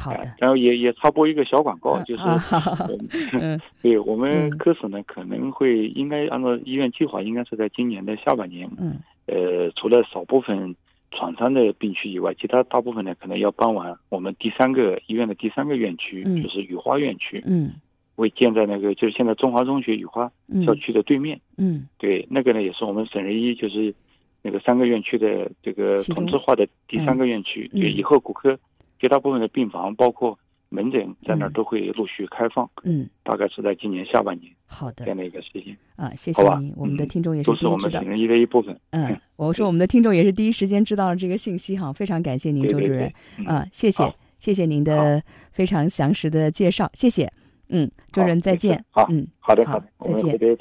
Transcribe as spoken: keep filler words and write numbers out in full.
好的， 然后也也插播一个小广告，就是嗯， 对我们科室呢可能会应该按照医院计划，应该是在今年的下半年， 嗯， 呃，除了少部分创伤的病区以外，其他大部分呢可能要搬完我们第三个医院的第三个院区， 嗯、 就是雨花院区， 嗯， 会建在那个就是现在中华中学雨花校区的对面， 嗯， 对，那个呢也是我们省人医就是那个三个院区的这个同质化的第三个院区， 嗯、 对，以后骨科绝大部分的病房包括门诊在那儿都会陆续开放， 嗯， 大概是在今年下半年， 好的， 这样的一个事情啊，谢谢您，我们的听众也是都是我们省人医的一部分。 嗯，我说我们的听众也是第一时间知道了这个信息哈，非常感谢您，周主任啊，谢谢谢谢您的非常详实的介绍，谢谢，嗯，周主任再见， 好， 嗯， 好的好的， 再见。